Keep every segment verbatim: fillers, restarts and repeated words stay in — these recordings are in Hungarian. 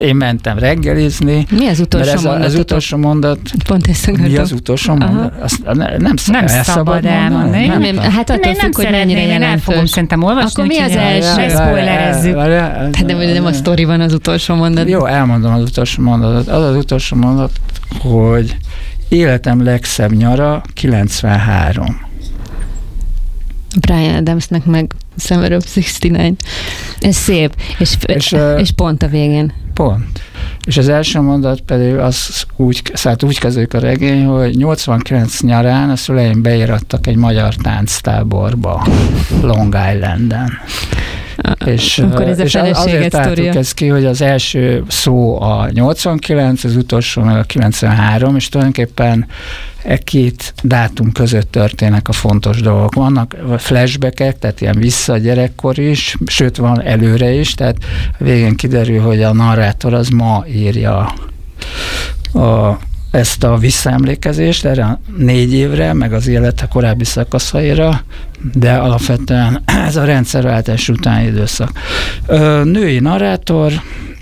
Én mentem reggelizni. Mi az utolsó ez mondat? Az utolsó mondat. Pont ezt akartam. Mi az utolsó mondat? Azt ne, nem, nem szabad elmondani. Nem, nem, hát attól függ, hogy mennyire jelentős. El fogom szerintem olvasni. Akkor mi az első? Ne spoilerezzük. De nem a sztori van az utolsó mondat. Jó, elmondom az utolsó mondatot. Az az utolsó mondat, hogy életem legszebb nyara kilencvenhárom. Bryan Adamsnek meg Summer of szixty-nine. Ez szép. És, és, és pont a végén. Pont. És az első mondat pedig az úgy, szóval úgy kezdődik a regény, hogy nyolcvankilenc nyarán a szüleim beírattak egy magyar tánctáborba Long Islanden. És, Akkor ez a és azért sztoria. ez ki, hogy az első szó a nyolcvankilenc, az utolsó meg a kilencvenhárom, és tulajdonképpen e két dátum között történnek a fontos dolgok. Vannak flashbackek, tehát ilyen vissza a gyerekkor is, sőt van előre is, tehát végén kiderül, hogy a narrátor az ma írja a, ezt a visszaemlékezést erre a négy évre, meg az élete korábbi szakaszaira, de alapvetően ez a rendszerváltás utáni időszak. Női narrátor,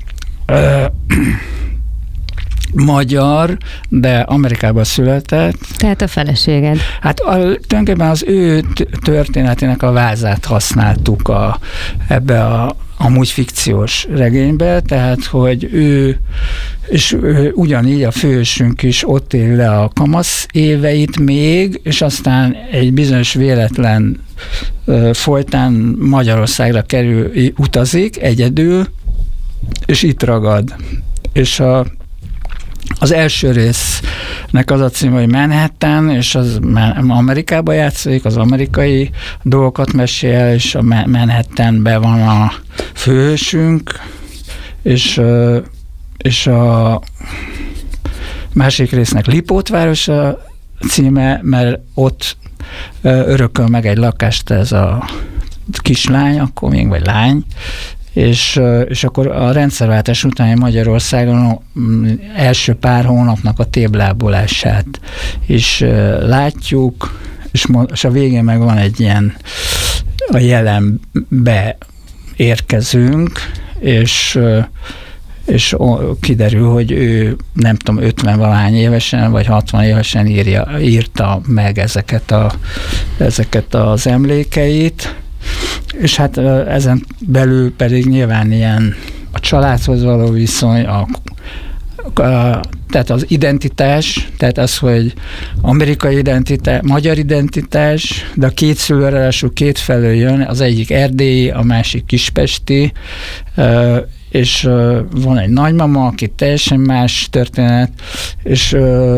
magyar, de Amerikában született. Tehát a feleséged. Hát a, tulajdonképpen az ő történetének a vázát használtuk a, ebbe a amúgy fikciós regénybe, tehát hogy ő, és ő, ugyanígy a fősünk is ott él le a kamasz éveit még, és aztán egy bizonyos véletlen ö, folytán Magyarországra kerül, utazik egyedül, és itt ragad. És a Az első résznek az a cím, hogy Manhattan, és az Amerikában játszik, az amerikai dolgokat mesél, és a Manhattanben van a főhősünk, és, és a másik résznek Lipótváros a címe, mert ott örököl meg egy lakást ez a kislány, akkor még vagy lány, És, és akkor a rendszerváltás utáni Magyarországon első pár hónapnak a téblábolását is látjuk, és, és a végén meg van egy ilyen a jelenbe érkezünk, és, és kiderül, hogy ő nem tudom, ötven-valahány évesen, vagy hatvan évesen írja, írta meg ezeket, a, ezeket az emlékeit, és hát ezen belül pedig nyilván ilyen a családhoz való viszony, a, a, tehát az identitás, tehát az, hogy amerikai identitás, magyar identitás, de a két szülő ráadásul két felől jön, az egyik erdélyi, a másik kispesti, és van egy nagymama, aki teljesen más történet, és,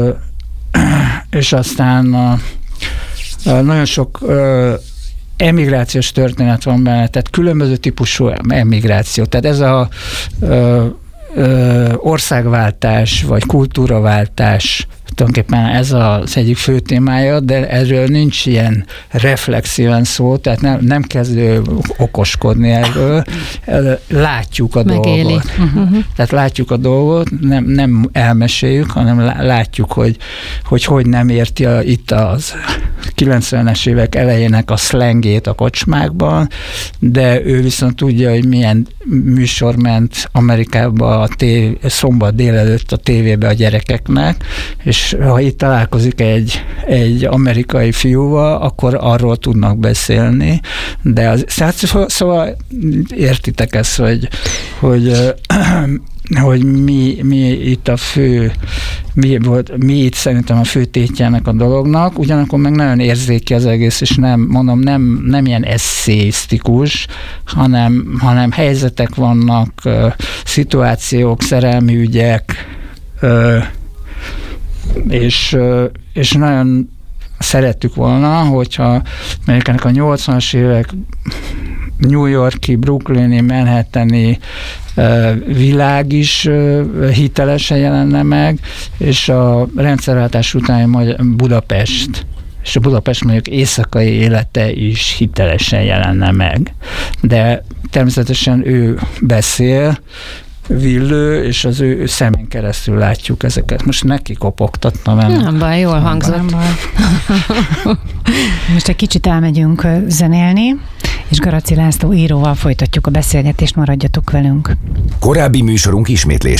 és aztán nagyon sok emigrációs történet van benne, tehát különböző típusú emigráció. Tehát ez a ö, ö, országváltás, vagy kultúraváltás, tulajdonképpen ez az egyik fő témája, de erről nincs ilyen reflexíven szó, tehát nem, nem kezdő okoskodni erről. Látjuk a Megéli. dolgot. Uh-huh. Tehát látjuk a dolgot, nem, nem elmeséljük, hanem látjuk, hogy hogy, hogy nem érti a, itt az kilencvenes évek elejének a szlengét a kocsmákban, de ő viszont tudja, hogy milyen műsor ment Amerikában a tév, szombat délelőtt a tévébe a gyerekeknek, és ha itt találkozik egy, egy amerikai fiúval, akkor arról tudnak beszélni, de az, szóval értitek ezt, hogy, hogy hogy mi, mi itt a fő, mi, volt, mi itt szerintem a fő tétjának a dolognak, ugyanakkor meg nagyon érzéki az egész, és nem, mondom, nem, nem ilyen eszéisztikus, hanem, hanem helyzetek vannak, uh, szituációk, szerelmi ügyek, uh, és, uh, és nagyon szerettük volna, hogyha mondjuk a nyolcvanas évek New Yorki, brooklyni, manhattani uh, világ is uh, hitelesen jelenne meg, és a rendszerváltás utáni Budapest, és a Budapest mondjuk éjszakai élete is hitelesen jelenne meg. De természetesen ő beszél, Villő, és az ő szemén keresztül látjuk ezeket. Most neki kopogtattam el. Nem baj, jól hangzott. Most egy kicsit elmegyünk zenélni, És Garaci László íróval folytatjuk a beszélgetést, maradjatok velünk. Korábbi műsorunk ismétlés